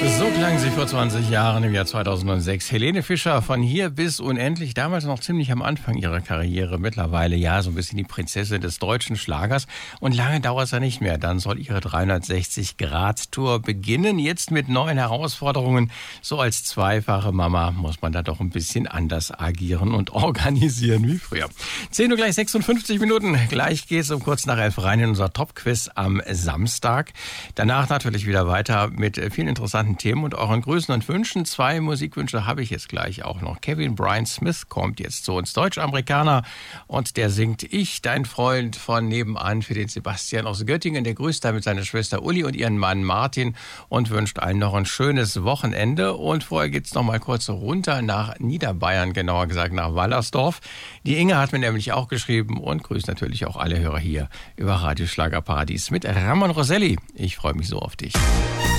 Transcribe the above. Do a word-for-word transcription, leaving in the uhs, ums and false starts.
So klang sie vor zwanzig Jahren im Jahr zweitausendsechs. Helene Fischer, von hier bis unendlich, damals noch ziemlich am Anfang ihrer Karriere, mittlerweile ja so ein bisschen die Prinzessin des deutschen Schlagers. Und lange dauert es ja nicht mehr, dann soll ihre dreihundertsechzig Grad Tour beginnen, jetzt mit neuen Herausforderungen. So als zweifache Mama muss man da doch ein bisschen anders agieren und organisieren wie früher. zehn Uhr gleich sechsundfünfzig Minuten, gleich geht's um kurz nach elf rein in unser Top-Quiz am Samstag. Danach natürlich wieder weiter mit vielen interessanten Themen und euren Grüßen und Wünschen. Zwei Musikwünsche habe ich jetzt gleich auch noch. Kevin Brian Smith kommt jetzt zu uns, Deutsch-Amerikaner, und der singt Ich, dein Freund von nebenan für den Sebastian aus Göttingen. Der grüßt damit seine Schwester Uli und ihren Mann Martin und wünscht allen noch ein schönes Wochenende. Und vorher geht's noch mal kurz runter nach Niederbayern, genauer gesagt nach Wallersdorf. Die Inge hat mir nämlich auch geschrieben und grüßt natürlich auch alle Hörer hier über Radio Schlagerparadies mit Ramon Roselli. Ich freue mich so auf dich.